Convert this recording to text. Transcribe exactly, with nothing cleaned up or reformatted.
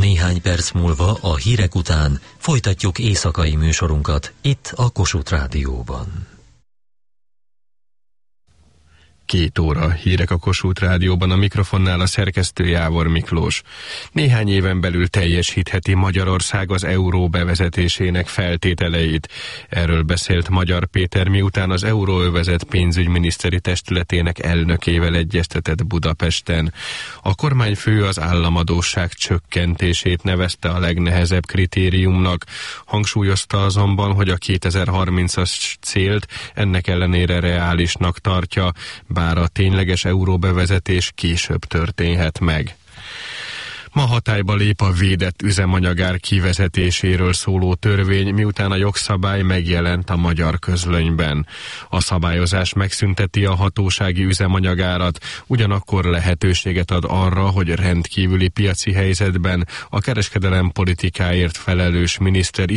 Néhány perc múlva a hírek után folytatjuk éjszakai műsorunkat itt a Kossuth Rádióban. Két óra hírek a Kossuth Rádióban, a mikrofonnál a szerkesztő Jávor Miklós. Néhány éven belül teljesítheti Magyarország az euró bevezetésének feltételeit. Erről beszélt Magyar Péter, miután az Euróövezet pénzügyminiszteri testületének elnökével egyeztetett Budapesten. A kormányfő az államadósság csökkentését nevezte a legnehezebb kritériumnak. Hangsúlyozta azonban, hogy a kétezer-harmincas célt ennek ellenére reálisnak tartja, bár a tényleges euróbevezetés később történhet meg. Ma hatályba lép a védett üzemanyagár kivezetéséről szóló törvény, miután a jogszabály megjelent a magyar közlönyben. A szabályozás megszünteti a hatósági üzemanyagárat, ugyanakkor lehetőséget ad arra, hogy rendkívüli piaci helyzetben a kereskedelem politikáért felelős miniszter